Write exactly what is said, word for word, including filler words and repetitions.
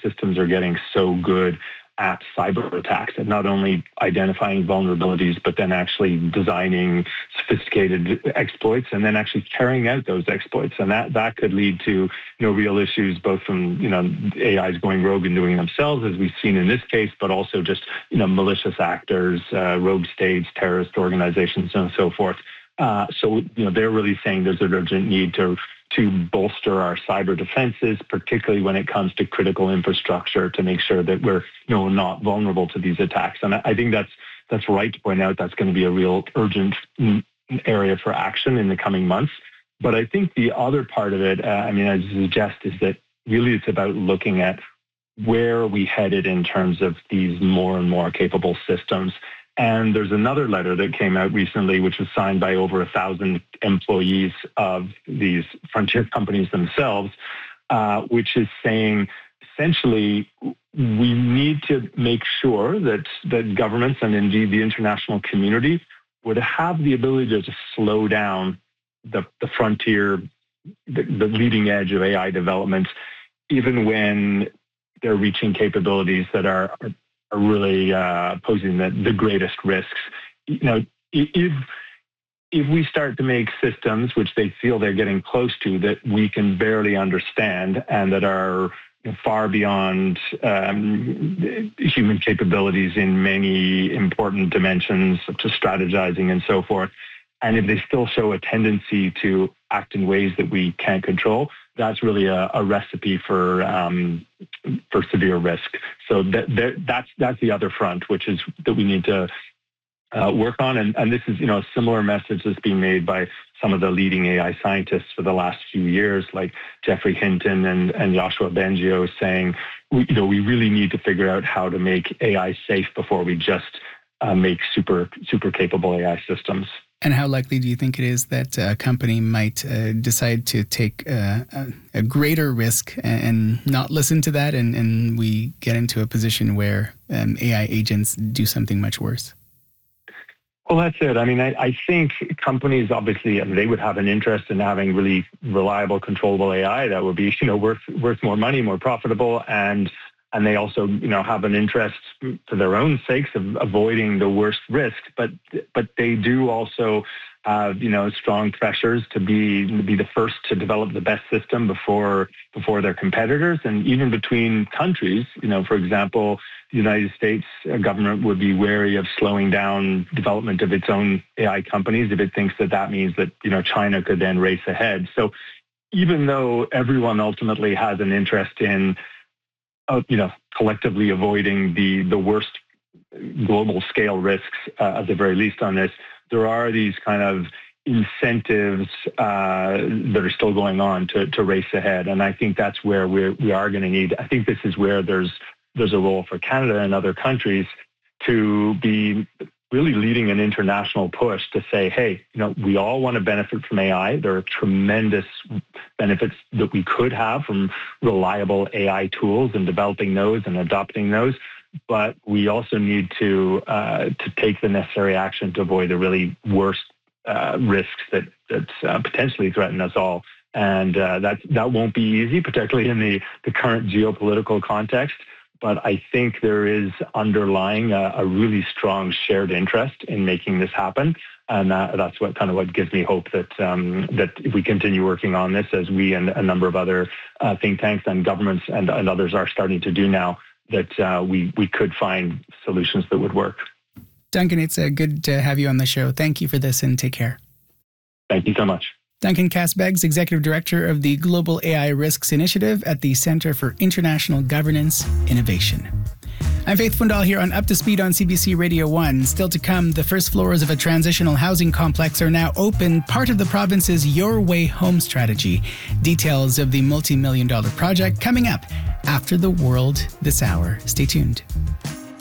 systems are getting so good at cyber attacks, and not only identifying vulnerabilities, but then actually designing sophisticated exploits and then actually carrying out those exploits. And that, that could lead to, you know, real issues, both from, you know, A Is going rogue and doing it themselves, as we've seen in this case, but also just, you know, malicious actors, uh, rogue states, terrorist organizations, and so forth. Uh, so, you know, they're really saying there's an urgent need to to bolster our cyber defenses, particularly when it comes to critical infrastructure, to make sure that we're, you know, not vulnerable to these attacks. And I think that's that's right to point out that's going to be a real urgent area for action in the coming months. But I think the other part of it, uh, I mean, as you suggest, is that really it's about looking at where are we headed in terms of these more and more capable systems. And there's another letter that came out recently, which was signed by over a thousand employees of these frontier companies themselves, uh, which is saying essentially we need to make sure that, that governments and indeed the international community would have the ability to just slow down the, the frontier, the, the leading edge of A I development, even when they're reaching capabilities that are, are are really uh, posing the, the greatest risks. You know, if if we start to make systems which they feel they're getting close to that we can barely understand and that are far beyond um, human capabilities in many important dimensions, such as strategizing and so forth, and if they still show a tendency to act in ways that we can't control, that's really a, a recipe for um, for severe risk. So that, that that's that's the other front, which is that we need to uh, work on. And, and this is, you know, a similar message that's being made by some of the leading A I scientists for the last few years, like Geoffrey Hinton and, and Yoshua Bengio, saying, we, you know, we really need to figure out how to make A I safe before we just uh, make super super capable A I systems. And how likely do you think it is that a company might uh, decide to take uh, a, a greater risk and not listen to that, and, and we get into a position where um, A I agents do something much worse? Well, that's it. I mean, I, I think companies, obviously, they would have an interest in having really reliable, controllable A I that would be, you know, worth worth more money, more profitable, and and they also, you know, have an interest for their own sakes of avoiding the worst risk. But but they do also have, you know, strong pressures to be to be the first to develop the best system before before their competitors, and even between countries. You know, for example, the United States government would be wary of slowing down development of its own A I companies if it thinks that that means that, you know, China could then race ahead. So even though everyone ultimately has an interest in Uh, you know, collectively avoiding the, the worst global scale risks, uh, at the very least on this, there are these kind of incentives uh, that are still going on to, to race ahead. And I think that's where we're, we are going to need, I think this is where there's, there's a role for Canada and other countries to be really leading an international push to say, hey, you know, we all want to benefit from A I. There are tremendous benefits that we could have from reliable A I tools and developing those and adopting those. But we also need to uh, to take the necessary action to avoid the really worst uh, risks that that uh, potentially threaten us all. And uh, that that won't be easy, particularly in the, the current geopolitical context. But I think there is underlying a, a really strong shared interest in making this happen. And that, that's what kind of what gives me hope that um, that if we continue working on this, as we and a number of other uh, think tanks and governments and, and others are starting to do now, that uh, we, we could find solutions that would work. Duncan, it's uh, good to have you on the show. Thank you for this, and take care. Thank you so much. Duncan Kasbeg's Executive Director of the Global A I Risks Initiative at the Center for International Governance Innovation. I'm Faith Fundal here on Up to Speed on C B C Radio one. Still to come, the first floors of a transitional housing complex are now open, part of the province's Your Way Home strategy. Details of the multi-million dollar project coming up after the world this hour. Stay tuned.